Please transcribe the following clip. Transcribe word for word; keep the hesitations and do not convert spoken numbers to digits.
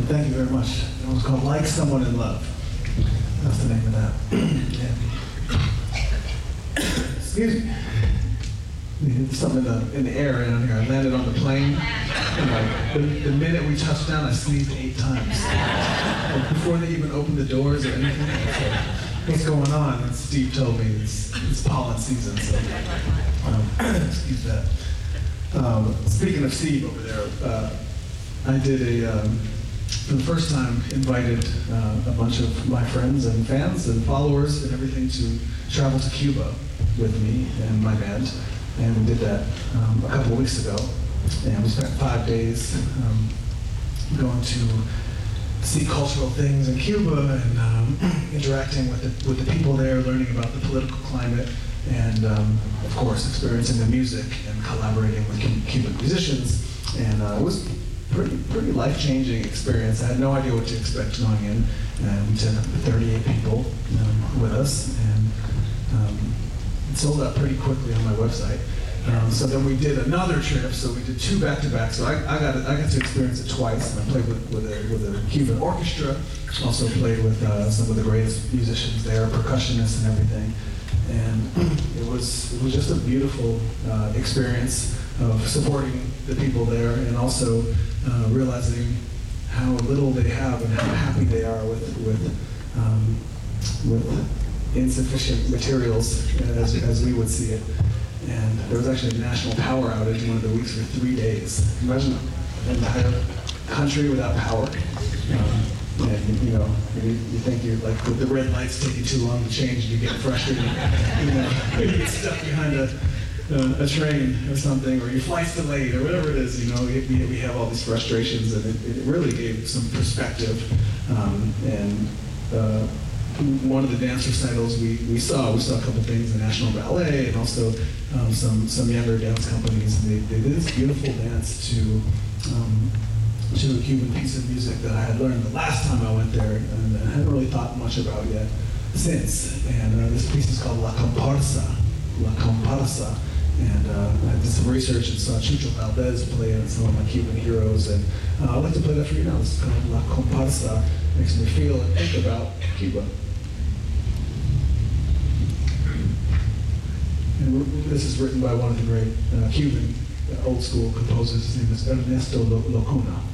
Thank you very much. It was called Like Someone in Love. That's the name of that. Yeah. Excuse me. There's something in the, in the air down here. I landed on the plane, and like, the, the minute we touched down, I sneezed eight times. Like, before they even opened the doors or anything. Like, what's going on? And Steve told me it's, it's pollen season, so um, excuse that. Um, speaking of Steve over there, uh, I did a, um, for the first time, invited uh, a bunch of my friends and fans and followers and everything to travel to Cuba with me and my band. And we did that um, a couple of weeks ago. And we spent five days um, going to see cultural things in Cuba and um, interacting with the, with the people there, learning about the political climate, and um, of course experiencing the music and collaborating with Cuban musicians. And uh, it was pretty pretty life-changing experience. I had no idea what to expect going in. And we took thirty-eight people um, with us, and um, it sold out pretty quickly on my website. Um, so then we did another trip. So we did two back-to-back. So I, I got I got to experience it twice. And I played with with a, with a Cuban orchestra. Also played with uh, some of the greatest musicians there, percussionists and everything. And it was it was just a beautiful uh, experience of supporting the people there, and also uh, realizing how little they have and how happy they are with with um, with insufficient materials, as as we would see it. And there was actually a national power outage one of the weeks for three days. Imagine an entire country without power. Um, and you know, you, you think you're like the, the red lights take you too long to change, and you get frustrated. You know, you get stuck behind a uh, a train or something, or your flight's delayed, or whatever it is. You know, we, we have all these frustrations, and it, it really gave some perspective. Um, and uh, one of the dance recitals we, we saw, we saw a couple things, the National Ballet, and also um, some some younger dance companies. And they, they did this beautiful dance to. Um, to a Cuban piece of music that I had learned the last time I went there, and I hadn't really thought much about yet since. And uh, this piece is called La Comparsa, La Comparsa. And uh, I did some research and saw Chucho Valdez play it, some of my Cuban heroes, and uh, I'd like to play that for you now. This is called La Comparsa. Makes me feel and think about Cuba. And this is written by one of the great uh, Cuban uh, old school composers. His name is Ernesto Locuna.